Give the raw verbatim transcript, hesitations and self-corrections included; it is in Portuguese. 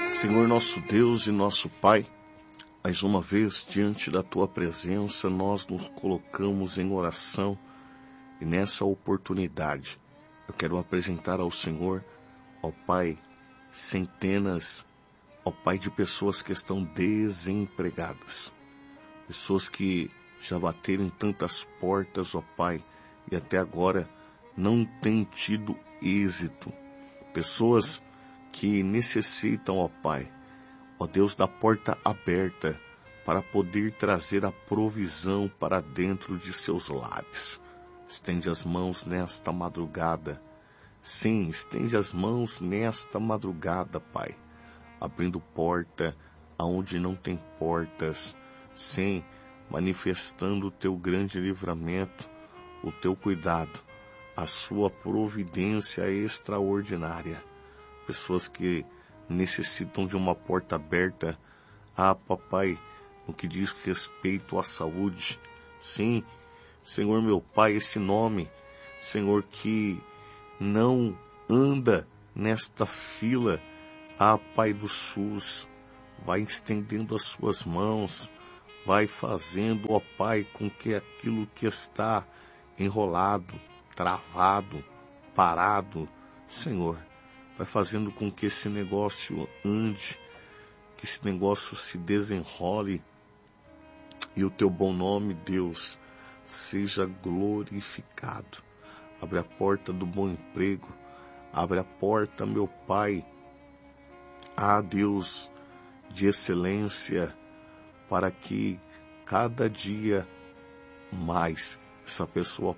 Senhor nosso Deus e nosso Pai, mais uma vez diante da Tua presença nós nos colocamos em oração e nessa oportunidade eu quero apresentar ao Senhor, ó Pai, centenas, ó Pai, de pessoas que estão desempregadas, pessoas que já bateram em tantas portas, ó Pai, e até agora não têm tido êxito, pessoas que necessitam, ó Pai, ó Deus, da porta aberta para poder trazer a provisão para dentro de seus lares. Estende as mãos nesta madrugada. Sim, estende as mãos nesta madrugada, Pai, abrindo porta aonde não tem portas. Sim, manifestando o Teu grande livramento, o Teu cuidado, a Sua providência extraordinária. Pessoas que necessitam de uma porta aberta, ah, papai, no que diz respeito à saúde. Sim, Senhor meu Pai, esse nome, Senhor, que não anda nesta fila, ah, Pai do SUS, vai estendendo as suas mãos, vai fazendo, ó Pai, com que aquilo que está enrolado, travado, parado, Senhor, vai fazendo com que esse negócio ande, que esse negócio se desenrole e o Teu bom nome, Deus, seja glorificado. Abre a porta do bom emprego, abre a porta, meu Pai, a Deus de excelência, para que cada dia mais essa pessoa